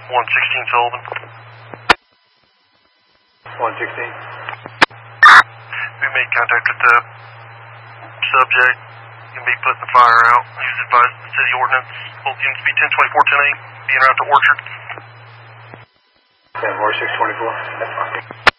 116 Sullivan. 116. We made contact with the subject. Can be putting the fire out. He was advised the city ordinance. Both units be 1024-10-8, being around to Orchard. 10-4, 624. That's fine.